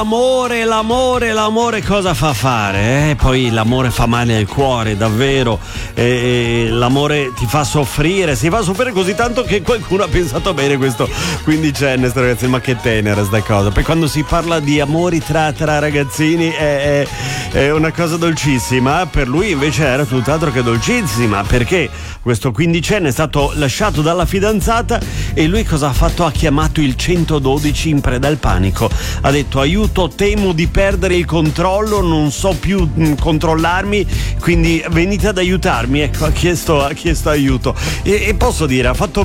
L'amore cosa fa fare? Poi l'amore fa male al cuore, davvero. L'amore ti fa soffrire, si fa soffrire così tanto che qualcuno ha pensato bene questo quindicenne, sto ragazzi, ma che tenera sta cosa. Poi quando si parla di amori tra ragazzini è una cosa dolcissima, per lui invece era tutt'altro che dolcissima, perché questo quindicenne è stato lasciato dalla fidanzata e lui cosa ha fatto? Ha chiamato il 112 in preda al panico, ha detto: aiuto, temo di perdere il controllo, non so più controllarmi, quindi venite ad aiutarmi. Ecco, ha chiesto aiuto e posso dire, ha fatto